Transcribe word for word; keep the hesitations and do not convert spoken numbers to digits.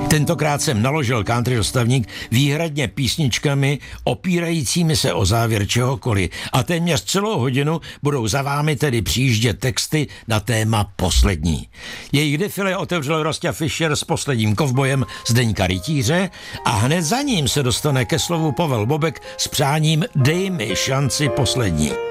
Tentokrát jsem naložil country dostavník výhradně písničkami opírajícími se o závěr čehokoliv a téměř celou hodinu budou za vámi tedy přijíždět texty na téma poslední. Jejich defile otevřel Rostia Fischer s posledním kovbojem Zdeňka Rytíře a hned za ním se dostane ke slovu Pavel Bobek s přáním Dej mi šanci poslední.